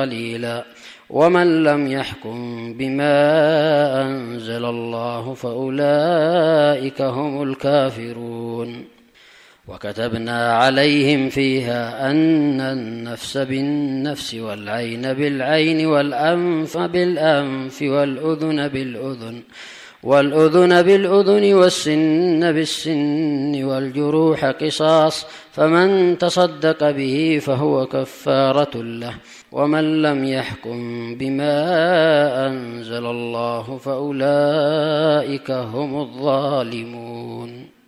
قليلا ومن لم يحكم بما أنزل الله فأولئك هم الكافرون. وكتبنا عليهم فيها أن النفس بالنفس والعين بالعين والأنف بالأنف والأذن بالأذن والسن بالسن والجروح قصاص، فمن تصدق به فهو كفارة له، ومن لم يحكم بما أنزل الله فأولئك هم الظالمون.